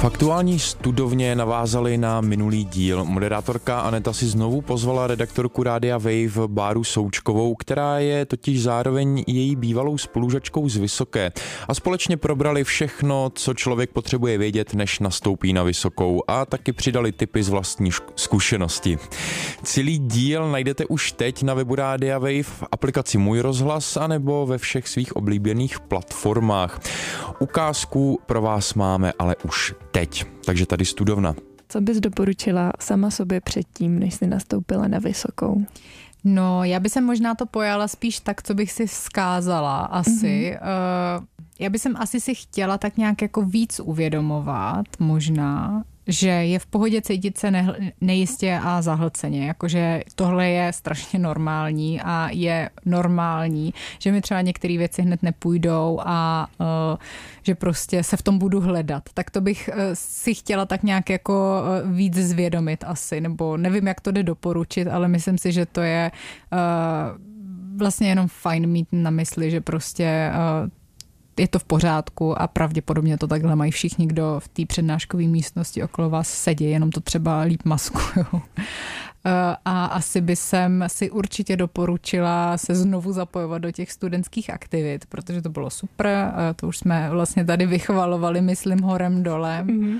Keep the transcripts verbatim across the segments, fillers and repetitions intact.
V aktuální studovně navázali na minulý díl. Moderátorka Aneta si znovu pozvala redaktorku Rádia Wave Báru Součkovou, která je totiž zároveň její bývalou spolužačkou z Vysoké. A společně probrali všechno, co člověk potřebuje vědět, než nastoupí na vysokou, a taky přidali tipy z vlastní zkušenosti. Celý díl najdete už teď na webu Rádia Wave, v aplikaci Můj rozhlas anebo ve všech svých oblíbených platformách. Ukázku pro vás máme ale už teď. Takže tady studovna. Co bys doporučila sama sobě předtím, než jsi nastoupila na vysokou? No, já bych se možná to pojala spíš tak, co bych si vzkázala asi. Mm-hmm. Uh, já bych jsem asi si chtěla tak nějak jako víc uvědomovat možná, že je v pohodě cítit se ne, nejistě a zahlceně, jakože tohle je strašně normální a je normální, že mi třeba některé věci hned nepůjdou a uh, že prostě se v tom budu hledat. Tak to bych uh, si chtěla tak nějak jako uh, víc zvědomit asi, nebo nevím, jak to jde doporučit, ale myslím si, že to je uh, vlastně jenom fajn mít na mysli, že prostě uh, je to v pořádku a pravděpodobně to takhle mají všichni, kdo v té přednáškové místnosti okolo vás sedí, jenom to třeba líp maskujou. A asi by jsem si určitě doporučila se znovu zapojovat do těch studentských aktivit, protože to bylo super, to už jsme vlastně tady vychvalovali, myslím, horem dolem. Mm-hmm.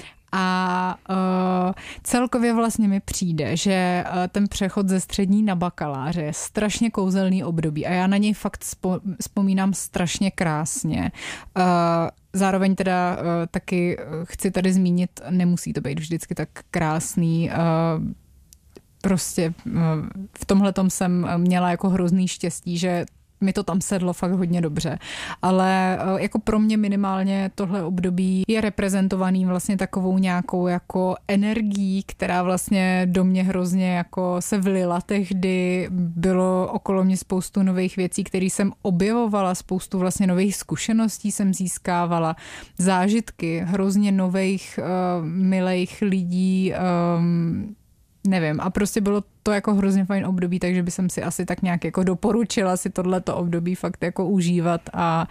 A uh, celkově vlastně mi přijde, že uh, ten přechod ze střední na bakaláře je strašně kouzelný období a já na něj fakt spo, vzpomínám strašně krásně. Uh, zároveň teda uh, taky chci tady zmínit, nemusí to být vždycky tak krásný. Uh, prostě uh, v tomhletom jsem měla jako hrozný štěstí, že mi to tam sedlo fakt hodně dobře. Ale jako pro mě minimálně tohle období je reprezentovaný vlastně takovou nějakou jako energií, která vlastně do mě hrozně jako se vlila tehdy. Bylo okolo mě spoustu nových věcí, které jsem objevovala, spoustu vlastně nových zkušeností jsem získávala, zážitky hrozně nových uh, milých lidí, um, nevím, a prostě bylo to jako hrozně fajn období, takže bych si asi tak nějak jako doporučila si tohleto období fakt jako užívat a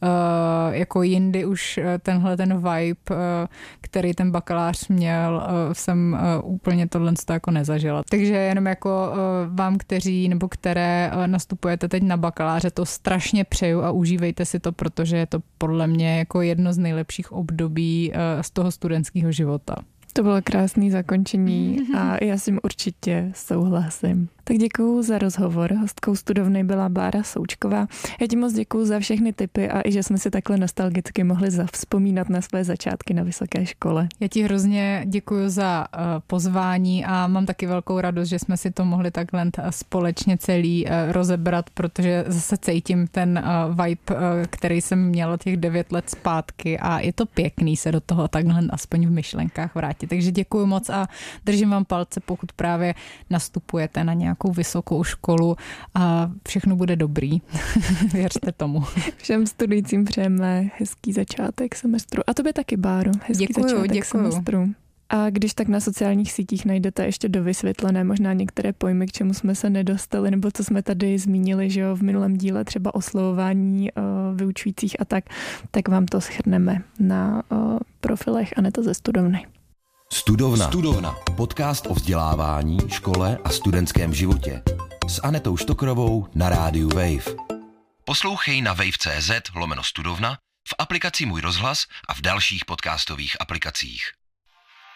uh, jako jindy už tenhle ten vibe, uh, který ten bakalář měl, uh, jsem uh, úplně tohle jako nezažila. Takže jenom jako uh, vám, kteří nebo které uh, nastupujete teď na bakaláře, to strašně přeju a užívejte si to, protože je to podle mě jako jedno z nejlepších období uh, z toho studentského života. To bylo krásné zakončení a já s tím určitě souhlasím. Tak děkuju za rozhovor. Hostkou studovny byla Bára Součková. Já ti moc děkuju za všechny tipy a i že jsme si takhle nostalgicky mohli zavzpomínat na své začátky na vysoké škole. Já ti hrozně děkuju za uh, pozvání a mám taky velkou radost, že jsme si to mohli takhle společně celý uh, rozebrat, protože zase cítím ten uh, vibe, uh, který jsem měla těch devět let zpátky a je to pěkný se do toho takhle aspoň v myšlenkách vrátit. Takže děkuju moc a držím vám palce, pokud právě nastupujete na nějakou vysokou školu a všechno bude dobrý. Věřte tomu. Všem studujícím přejeme hezký začátek semestru. A tobě taky, Báro. Hezký děkuju, začátek děkuju. semestru. A když tak na sociálních sítích najdete ještě dovysvětlené možná některé pojmy, k čemu jsme se nedostali, nebo co jsme tady zmínili, že jo, v minulém díle, třeba oslovování uh, vyučujících a tak, tak vám to shrneme na uh, profilech Aneta ze studovny. Studovna. Studovna. Podcast o vzdělávání, škole a studentském životě. S Anetou Štokrovou na rádiu Wave. Poslouchej na wave tečka cz lomeno studovna, v aplikaci Můj rozhlas a v dalších podcastových aplikacích.